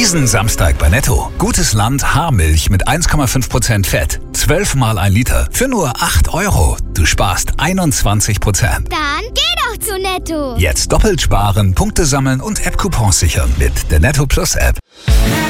Diesen Samstag bei Netto. Gutes Land Haarmilch mit 1,5% Fett. 12 mal 1 Liter für nur 8 €. Du sparst 21%. Dann geh doch zu Netto. Jetzt doppelt sparen, Punkte sammeln und App-Coupons sichern mit der Netto Plus App.